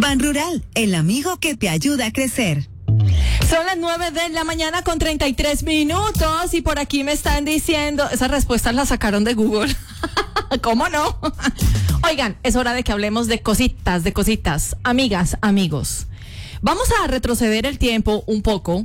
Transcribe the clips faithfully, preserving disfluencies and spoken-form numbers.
Ban Rural, el amigo que te ayuda a crecer. Son las nueve de la mañana con treinta y tres minutos y por aquí me están diciendo, esas respuestas las sacaron de Google. ¿Cómo no? Oigan, es hora de que hablemos de cositas, de cositas. Amigas, amigos, vamos a retroceder el tiempo un poco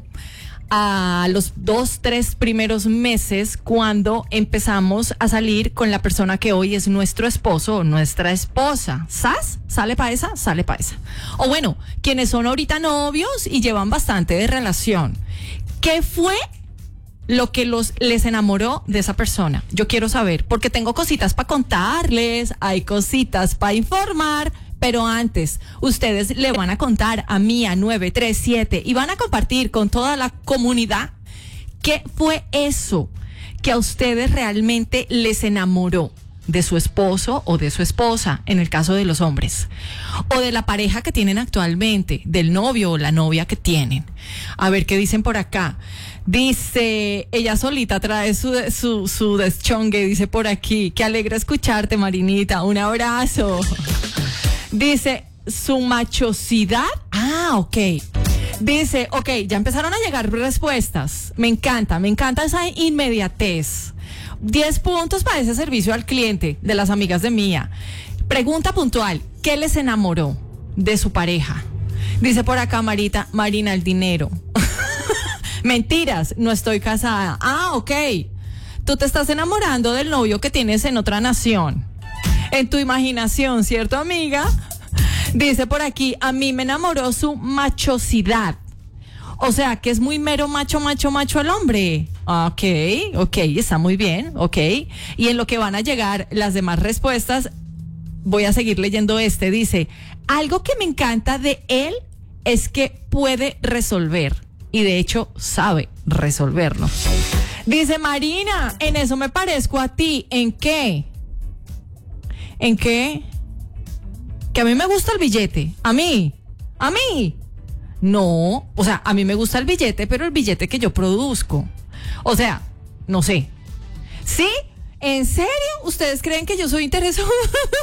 a los dos, tres primeros meses cuando empezamos a salir con la persona que hoy es nuestro esposo o nuestra esposa. ¿Sas? ¿Sale pa' esa? Sale pa' esa. O bueno, quienes son ahorita novios y llevan bastante de relación. ¿Qué fue lo que los les enamoró de esa persona? Yo quiero saber, porque tengo cositas para contarles, hay cositas para informar. Pero antes, ustedes le van a contar a Mía nueve tres siete y van a compartir con toda la comunidad qué fue eso que a ustedes realmente les enamoró de su esposo o de su esposa, en el caso de los hombres, o de la pareja que tienen actualmente, del novio o la novia que tienen. A ver qué dicen por acá. Dice, ella solita trae su, su, su deschongue, dice por aquí. Qué alegre escucharte, Marinita. Un abrazo. Dice, su machosidad. Ah, ok. Dice, ok, ya empezaron a llegar respuestas. Me encanta, me encanta esa inmediatez. diez puntos para ese servicio al cliente de las amigas de Mía. Pregunta puntual, ¿qué les enamoró de su pareja? Dice por acá Marita, Marina, el dinero. Mentiras, no estoy casada. Ah, ok. Tú te estás enamorando del novio que tienes en otra nación. En tu imaginación, ¿cierto, amiga? Dice por aquí, a mí me enamoró su machosidad. O sea, que es muy mero macho, macho, macho el hombre. Ok, ok, está muy bien, ok. Y en lo que van a llegar las demás respuestas, voy a seguir leyendo este. Dice, algo que me encanta de él es que puede resolver. Y de hecho, sabe resolverlo. Dice Marina, en eso me parezco a ti. ¿En qué? ¿En qué? Que a mí me gusta el billete. ¿A mí? ¿A mí? No, o sea, a mí me gusta el billete, pero el billete que yo produzco. O sea, no sé. ¿Sí? ¿En serio? ¿Ustedes creen que yo soy interesada?